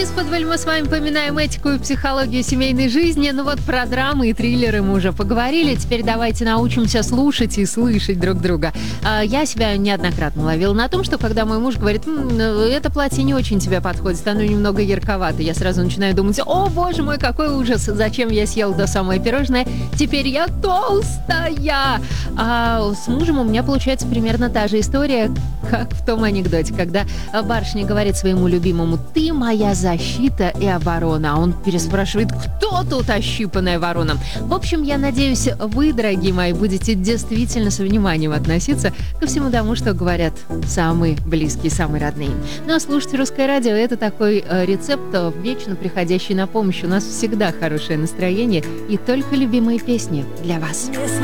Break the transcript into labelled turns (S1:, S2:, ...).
S1: Исподволь мы с вами поминаем этику и психологию семейной жизни. Ну вот про драмы и триллеры мы уже поговорили. Теперь давайте научимся слушать и слышать друг друга. Я себя неоднократно ловила на том, что когда мой муж говорит: это платье не очень тебе подходит, оно немного ярковато, я сразу начинаю думать: о боже мой, какой ужас, зачем я съела то самое пирожное, теперь я толстая. А с мужем у меня получается примерно та же история, как в том анекдоте, когда барышня говорит своему любимому: ты моя защита и оборона. А он переспрашивает: кто тут ощипанная ворона? В общем, я надеюсь, вы, дорогие мои, будете действительно с вниманием относиться ко всему тому, что говорят самые близкие, самые родные. Ну а слушать Русское радио — это такой рецепт, вечно приходящий на помощь. У нас всегда хорошее настроение и только любимые песни для вас.